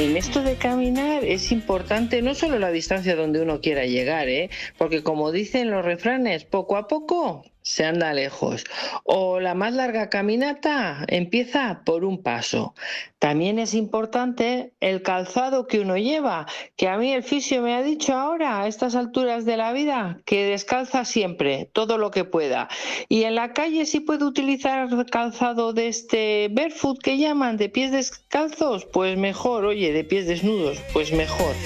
En esto de caminar es importante no solo la distancia donde uno quiera llegar, porque como dicen los refranes, poco a poco se anda lejos. O la más larga caminata empieza por un paso. También es importante el calzado que uno lleva, que a mí el fisio me ha dicho ahora, a estas alturas de la vida, que descalza siempre, todo lo que pueda. Y en la calle sí puedo utilizar calzado de este barefoot que llaman, de pies descalzos, pues mejor, oye, de pies desnudos, pues mejor.